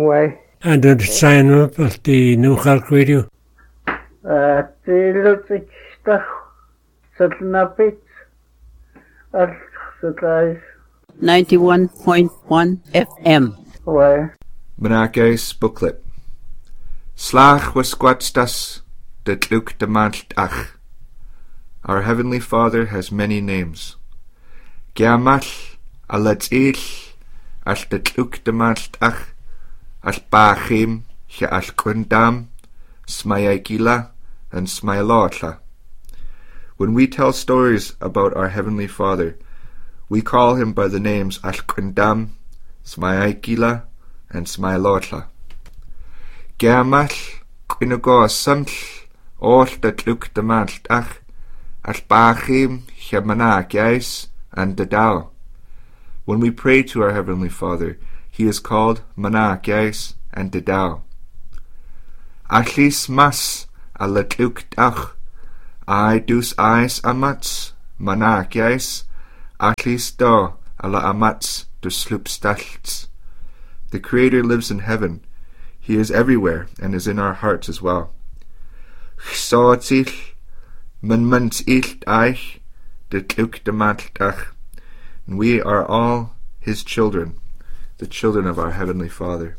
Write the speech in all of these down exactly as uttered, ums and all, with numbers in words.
Why? And did sign up at the New Halk Radio? Uh, the little stuff, certain of it, at the ninety-one point one F M. Why? Manakais booklet. Slach was squatstas, de tluk de ach. Our Heavenly Father has many names. Giamal, alatil, al de tluk de ach, al bachim, ge al kundam, smayagila, and smaylotla. When we tell stories about our Heavenly Father, we call him by the names al kundam, smayagila, and smaylotla. Giamal, quinago samtl, all de tluk de ach, al bachim, ge managais, and dadao. When we pray to our Heavenly Father, he is called Manakais and Dadao. Achlis mas alatluk ach, I dus ais amats, Manakais, achlis do ala amats dus slupstalts. The Creator lives in heaven. He is everywhere and is in our hearts as well. Chsoatzil, man mans ilt eich, de tluk de matach. And we are all his children, the children of our Heavenly Father.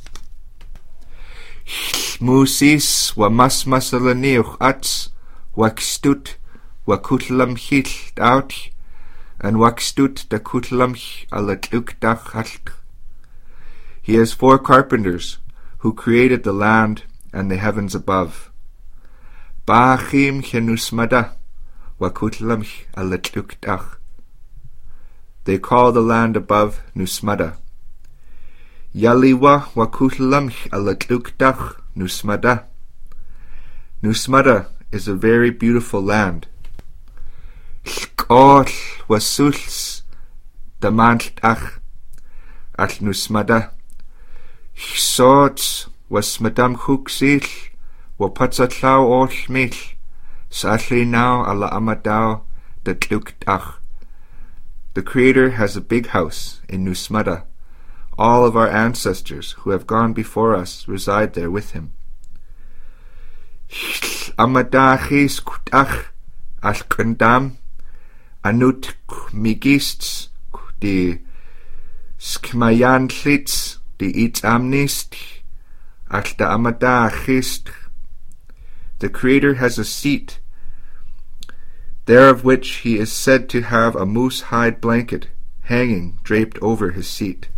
Musis wa mas masalaniuch ats, wakstut wa kutlam hil out, and wakstut da kutlam alatluk dach. He has four carpenters who created the land and the heavens above. Bachim chenusmada wa kutlam alatluk dach. They call the land above Nusmada. Yaliwa wa kutlam alatluk dach Nusmada. Nusmada is a very beautiful land. Shkol wa sults damant ach at Nusmada. Sots wa smadam huksil wa patzatlau ol mil. Satli now ala amadao da tluk dach. The Creator has a big house in Nusmada. All of our ancestors who have gone before us reside there with him. Amadachis kutach al kundam anut migists de skmayantlits de its amnist al da amadachist. The Creator has a seat, there of which he is said to have a moose hide blanket hanging draped over his seat.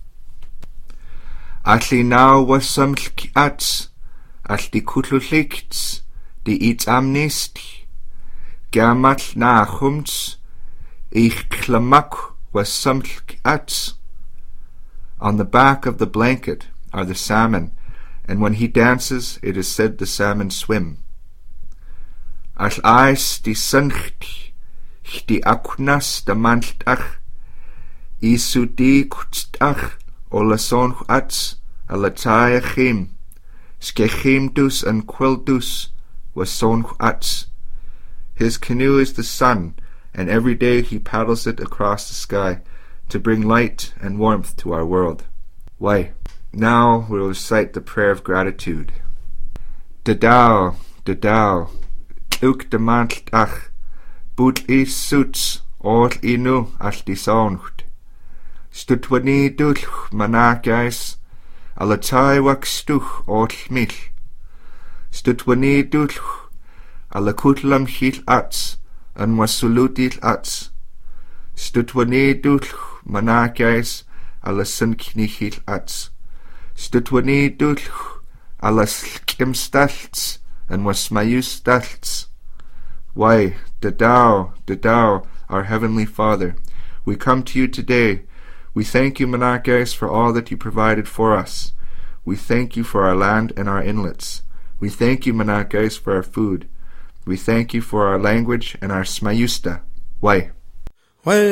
Atli now was some ats, at the kutlulikts, the its amnist, gamat na humts, ich klamak was some ats. On the back of the blanket are the salmon, and when he dances, it is said the salmon swim. Al ais di suncht, di aknas da mantach, isu di kutstach, ola son ats, alataya chim, skechimdus and quildus, was son ats. His canoe is the sun, and every day he paddles it across the sky to bring light and warmth to our world. Why, now we will recite the prayer of gratitude. Dadao, dadao, uk de mantach, boot is suits, all inu al di soncht. Stutwani dulch manakais, alatai wak stuch all mil. Stutwani dulch, alakutlam hil ats, and wasulutil ats. Stutwani dulch manakais, alasankni hil ats. Stutwani dulch, alaskimstalts, and wasmayustalts. Why, Dadao, Dadao, our Heavenly Father, we come to you today. We thank you, Manakais, for all that you provided for us. We thank you for our land and our inlets. We thank you, Manakais, for our food. We thank you for our language and our smayusta. Why? Why?